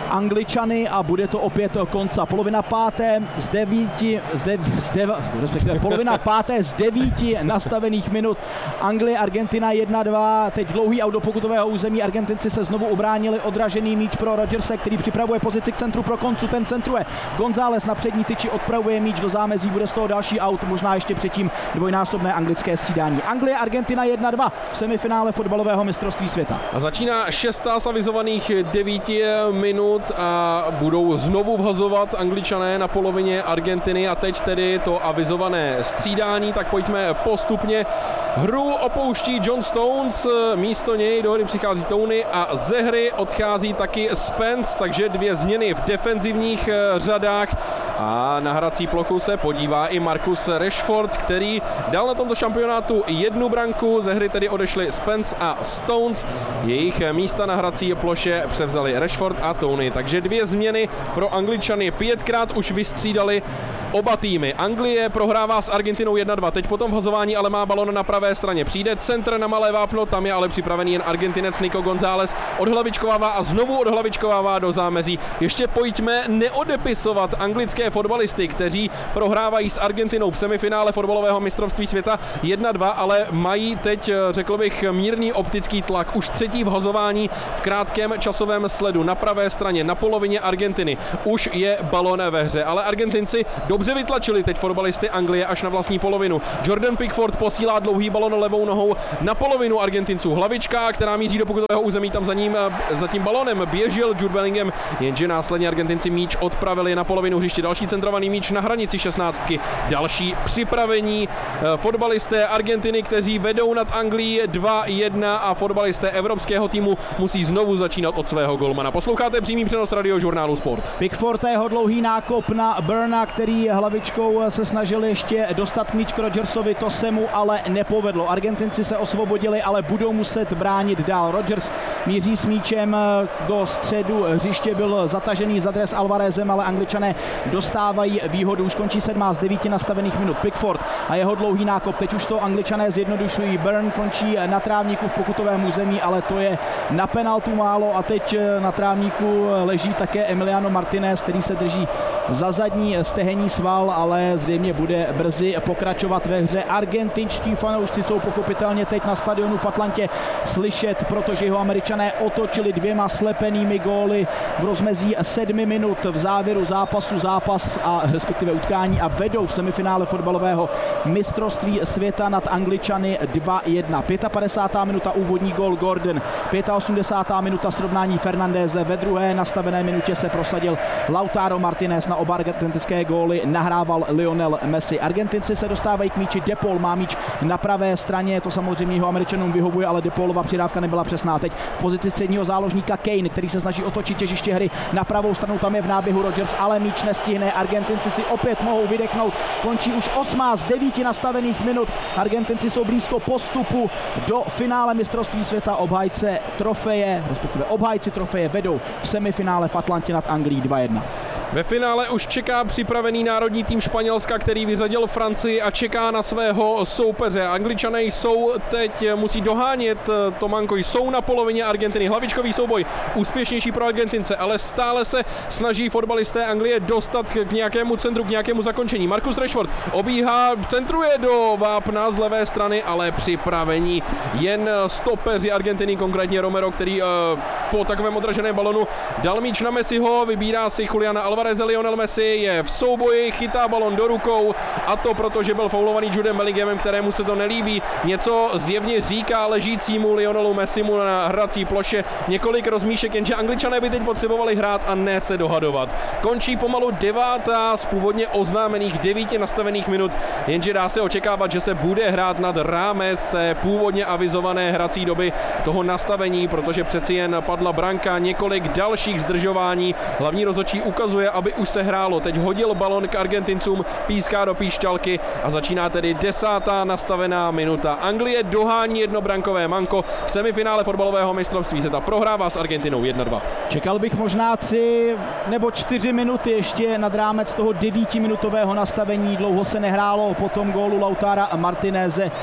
Angličany a bude to opět konca. Polovina páté z devíti, z dev, z dev, respektive polovina páté z devíti nastavených minut. Anglie, Argentina jedna dva, teď dlouhý aut do pokutového území. Argentinci se znovu ubránili, odražený míč pro Rodgerse, který připravuje pozici k centru pro koncu, ten centruje. González na přední tyči odpravuje míč do zámezí, bude z toho další aut, možná ještě předtím dvojnásobné anglické střídání. Anglie, Argentina jedna dva v semifinále fotbalového mistrovství světa. A začíná šestá z avizovaných devíti minut a budou znovu vhazovat Angličané na polovině Argentiny a teď tedy to avizované střídání, tak pojďme postupně. Hru opouští John Stones, místo něj do hry přichází Tony a ze hry odchází taky Spence, takže dvě změny v defenzivních řadách a na hrací plochu se podívá i Marcus Rashford, který dal na tomto šampionátu jednu branku, ze hry tedy odešli Spence a Stones, jejich místa na hrací ploše převzali Rashford a Tony, takže dvě změny pro Angličany, pětkrát už vystřídali oba týmy. Anglie prohrává s Argentinou jedna dva, teď potom vhazování ale má balon na pravé straně, přijde centr na malé vápno, tam je ale připravený jen Argentinec Nico González, odhlavičkovává a znovu odhlavičkovává do zámezí. Ještě pojďme neodepisovat anglické fotbalisty, kteří prohrávají s Argentinou v semifinále fotbalového mistrovství světa jedna dva, ale mají teď, řekl bych, mírný optický tlak. Už třetí vhazování v krátkém časovém sledu na pravé straně, na polovině Argentiny. Už je balón ve hře, ale Argentinci dobře vytlačili teď fotbalisty Anglie až na vlastní polovinu. Jordan Pickford posílá dlouhý balon levou nohou na polovinu Argentinců. Hlavička, která míří do pokutového území, tam za ním, za tím balonem běžel Jude Bellingham, jenže následně Argentinci míč odpravili na polovinu hřiště. Další centrovaný míč na hranici šestnáctky. Další připravení fotbalisté Argentiny, kteří vedou nad Anglií dva jedna a fotbalisté evropského týmu musí znovu začínat od svého golmana. Posloucháte přímý přenos Radiožurnálu Sport. Pickford, jeho dlouhý nákop na Burna, který hlavičkou se snažil ještě dostat míč k Rodgersovi, to se mu ale nepovedlo. Argentinci se osvobodili, ale budou muset bránit dál. Rodgers míří s míčem do středu hřiště, byl zatažený za dres Alvarezem, ale Angličané dostávají výhodu. Už končí sedmá z devíti nastavených minut. Pickford a jeho dlouhý nákop. Teď už to Angličané zjednodušují. Burn končí na trávníku v pokutovém území, ale to je na penaltu málo a teď na trávníku leží také Emiliano Martinez, který se drží za zadní stehenní sval, ale zřejmě bude brzy pokračovat ve hře. Argentinští fanoušci jsou pochopitelně teď na stadionu v Atlantě slyšet, protože jeho Američané otočili dvěma slepenými góly v rozmezí sedmi minut v závěru zápasu zápas a respektive utkání a vedou v semifinále fotbalového mistrovství světa nad Angličany dva jedna. padesátá pátá minuta úvodní gól Gordon, osmdesátá pátá minuta srovnání Fernandéze, ve druhé nastavené minutě se prosadil Lautaro Martinez, na oba argentinské góly nahrával Lionel Messi. Argentinci se dostávají k míči, De Paul má míč na pravé straně, to samozřejmě jeho Američanům vyhovuje, ale De Paulova přidávka nebyla přesná. Teď v pozici středního záložníka Kane, který se snaží otočit těžiště hry na pravou stranu, tam je v náběhu Rodgers, ale míč nestihne. Argentinci si opět mohou vydechnout. Končí už osmá z devíti nastavených minut. Argentinci jsou blízko postupu do finále mistrovství světa. Obhájce trofeje, respektive obhájci trofeje vedou v semifinále v Atlantě nad Anglií dva jedna. Ve finále už čeká připravený národní tým Španělska, který vyřadil Francii a čeká na svého soupeře. Angličané jsou teď, musí dohánět Tomanko, jsou na polovině Argentiny. Hlavičkový souboj úspěšnější pro Argentince, ale stále se snaží fotbalisté Anglie dostat k nějakému centru, k nějakému zakončení. Marcus Rashford obíhá, centruje do vápna z levé strany, ale připravení jen stopeři Argentiny, konkrétně Romero, který uh, po takovém odraženém balonu dal míč na Messiho, vybírá si Juliana Alvarez. Lionel Messi je v souboji, chytá balon do rukou a to proto, že byl faulovaný Judem Bellinghamem, kterému se to nelíbí. Něco zjevně říká ležícímu Lionelu Messimu na hrací ploše. Několik rozmíšek, jenže Angličané by teď potřebovali hrát a ne se dohadovat. Končí pomalu devátá z původně oznámených devíti nastavených minut, jenže dá se očekávat, že se bude hrát nad rámec té původně avizované hrací doby toho nastavení, protože přeci jen padla branka, několik dalších zdržování. Hlavní rozhodčí ukazuje, aby už se hrálo. Teď hodil balon k Argentincům, píská do píšťalky a začíná tedy desátá nastavená minuta. Anglie dohání jednobrankové manko v semifinále fotbalového mistrovství světa. Prohrává s Argentinou jedna dva. Čekal bych možná tři nebo čtyři minuty ještě nad rámec toho devítiminutového nastavení. Dlouho se nehrálo po tom gólu Lautára Martineze.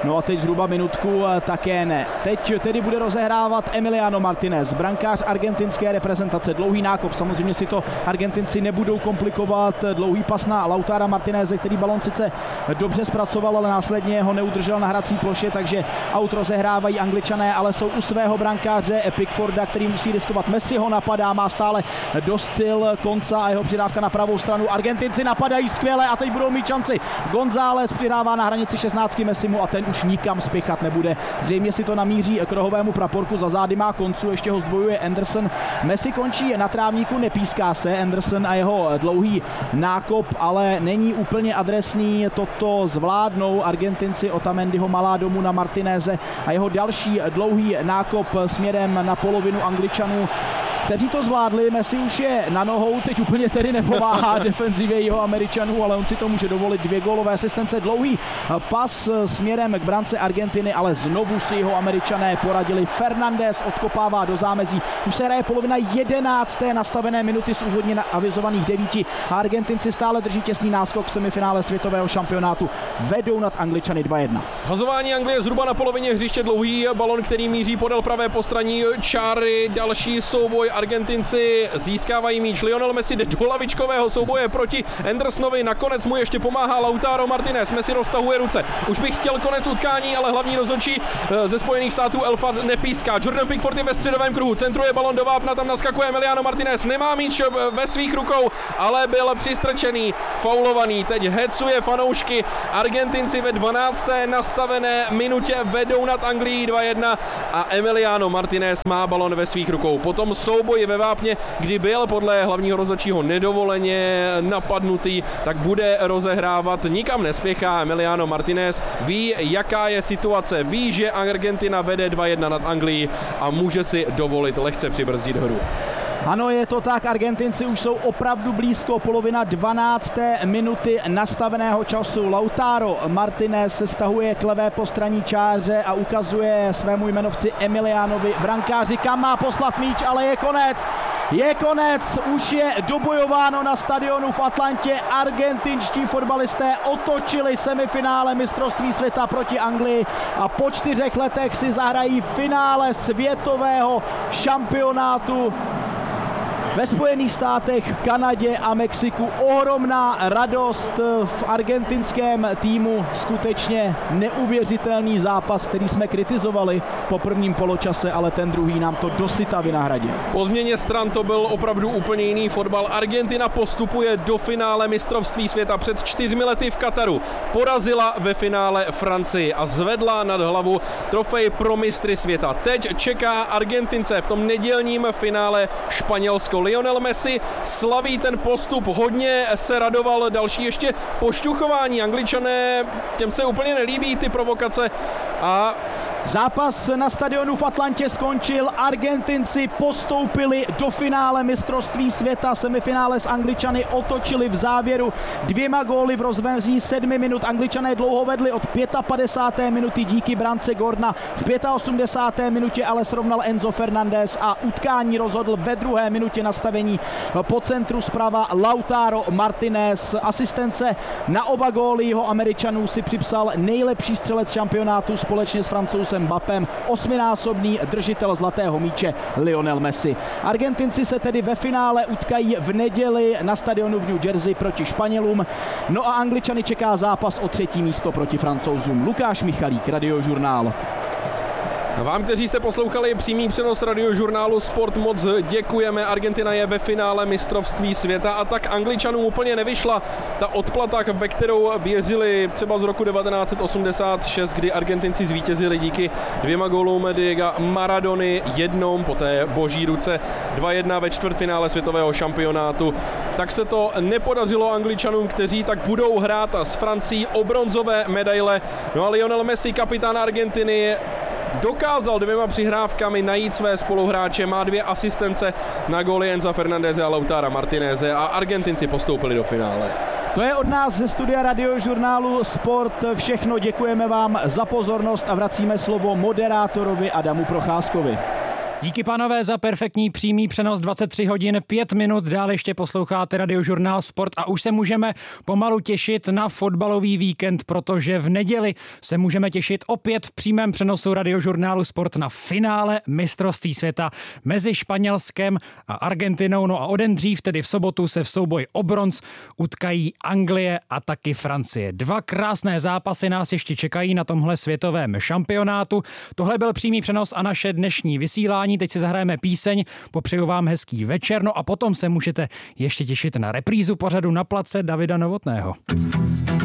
No a teď zhruba minutku také ne. Teď tedy bude rozehrávat Emiliano Martinez, brankář argentinské reprezentace. Dlouhý nákop, samozřejmě si to Argentinci nebudou komplikovat. Dlouhý pas na Lautara Martineze, který balon sice dobře zpracoval, ale následně ho neudržel na hrací ploše, takže aut rozehrávají Angličané, ale jsou u svého brankáře Pickforda, který musí riskovat. Messi ho napadá, má stále dost sil, Konca a jeho přidávka na pravou stranu. Argentinci napadají skvěle a teď budou mít šanci. González přidává na hranici šestnáctky Messimu a ten už nikam spěchat nebude. Zřejmě si to namíří k rohovému praporku, za zády má Koncu, ještě ho zdvojuje Anderson. Messi končí na trávníku, nepíská se Anderson a jeho dlouhý nákop, ale není úplně adresný. Toto zvládnou Argentinci. Otamendiho malá domů na Martineze a jeho další dlouhý nákop směrem na polovinu Angličanů, kteří to zvládli. Messi už je na nohou, teď úplně tedy nepomáhá defenzivě jeho Američanů, ale on si to může dovolit. Dvě gólové asistence, dlouhý pas směrem k brance Argentiny, ale znovu si jeho Američané poradili. Fernandes odkopává do zámezí. Už se hraje polovina jedenácté nastavené minuty z úvodně avizovaných devíti a Argentinci stále drží těsný náskok v semifinále světového šampionátu. Vedou nad Angličany dva jedna. Hazování Anglie zhruba na polovině hřiště, dlouhý balon, který míří podél pravé postraní čáry, další souboj. Argentinci získávají míč. Lionel Messi jde do lavičkového souboje proti Andersonovi. Nakonec mu ještě pomáhá Lautaro Martinez. Messi roztahuje ruce. Už bych chtěl konec utkání, ale hlavní rozhodčí ze Spojených států Elfad nepíská. Jordan Pickford je ve středovém kruhu. Centruje balon do vápna, tam naskakuje Emiliano Martinez. Nemá míč ve svých rukou, ale byl přistrčený, faulovaný. Teď hecuje fanoušky. Argentinci ve dvanácté nastavené minutě vedou nad Anglií dva jedna a Emiliano Martinez má balon ve svých rukou. Potom souboj ve vápně, kdy byl podle hlavního rozhodčího nedovoleně napadnutý, tak bude rozehrávat. Nikam nespěchá Emiliano Martinez. Ví, jaká je situace. Ví, že Argentina vede dva jedna nad Anglií a může si dovolit lehce přibrzdit hru. Ano, je to tak, Argentinci už jsou opravdu blízko, polovina dvanácté minuty nastaveného času. Lautaro Martinez se stahuje k levé postraní čáře a ukazuje svému jmenovci Emilianovi brankáři, kam má poslat míč, ale je konec. Je konec, už je dobojováno na stadionu v Atlantě. Argentinští fotbalisté otočili semifinále mistrovství světa proti Anglii a po čtyřech letech si zahrají finále světového šampionátu ve Spojených státech, Kanadě a Mexiku. Ohromná radost v argentinském týmu, skutečně neuvěřitelný zápas, který jsme kritizovali po prvním poločase, ale ten druhý nám to dosyta vynahradil. Po změně stran to byl opravdu úplně jiný fotbal. Argentina postupuje do finále mistrovství světa. Před čtyřmi lety v Kataru porazila ve finále Francii a zvedla nad hlavu trofej pro mistry světa. Teď čeká Argentince v tom nedělním finále Španělsko. Lionel Messi slaví ten postup, hodně se radoval, další ještě pošťuchování. Angličané, těm se úplně nelíbí ty provokace a zápas na stadionu v Atlantě skončil, Argentinci postoupili do finále mistrovství světa, semifinále s Angličany otočili v závěru dvěma góly v rozmezí sedmi minut. Angličané dlouho vedli od padesáté páté minuty díky brance Gordona, v osmdesáté páté minutě ale srovnal Enzo Fernandez a utkání rozhodl ve druhé minutě nastavení po centru zprava Lautaro Martinez. Asistence na oba góly jeho Američanů si připsal nejlepší střelec šampionátu společně s Francouzem Mbappem, osminásobný držitel zlatého míče Lionel Messi. Argentinci se tedy ve finále utkají v neděli na stadionu v New Jersey proti Španělům. No a Angličany čeká zápas o třetí místo proti Francouzům. Lukáš Michalík, Radiožurnál. Vám, kteří jste poslouchali přímý přenos Radiožurnálu Sport, moc děkujeme. Argentina je ve finále mistrovství světa a tak Angličanům úplně nevyšla ta odplata, ve kterou věřili třeba z roku devatenáct set osmdesát šest, kdy Argentinci zvítězili díky dvěma gólům Diega Maradony, jednou po té boží ruce, dva jedna ve čtvrtfinále světového šampionátu. Tak se to nepodařilo Angličanům, kteří tak budou hrát s Francií o bronzové medaile. No a Lionel Messi, kapitán Argentiny, dokázal dvěma přihrávkami najít své spoluhráče, má dvě asistence na góly Enza Fernandeze a Lautara Martineze a Argentinci postoupili do finále. To je od nás ze studia Radiožurnálu Sport všechno. Děkujeme vám za pozornost a vracíme slovo moderátorovi Adamu Procházkovi. Díky pánové za perfektní přímý přenos dvacet tři hodin pět minut. Dál ještě posloucháte Radiožurnál Sport a už se můžeme pomalu těšit na fotbalový víkend, protože v neděli se můžeme těšit opět v přímém přenosu Radiožurnálu Sport na finále mistrovství světa mezi Španělskem a Argentinou. No a o den dřív, tedy v sobotu, se v souboji o bronz utkají Anglie a taky Francie. Dva krásné zápasy nás ještě čekají na tomhle světovém šampionátu. Tohle byl přímý přenos a naše dnešní vysílání. Teď si zahrajeme píseň, popřeju vám hezký večer, no a potom se můžete ještě těšit na reprízu pořadu Na place Davida Novotného.